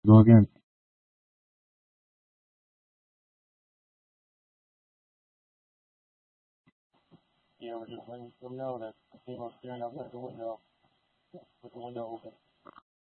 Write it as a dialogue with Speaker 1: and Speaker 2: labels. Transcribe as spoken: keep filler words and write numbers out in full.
Speaker 1: Go again. Yeah, we're just letting them know that the people staring outside the window with the window open.